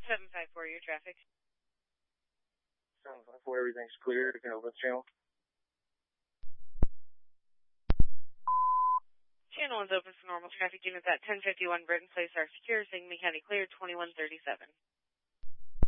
754, your traffic. 754, everything's clear. You can open the channel. Channel is open for normal traffic. Units at 1051 Burton Place are secure. Signaling County clear, 2137.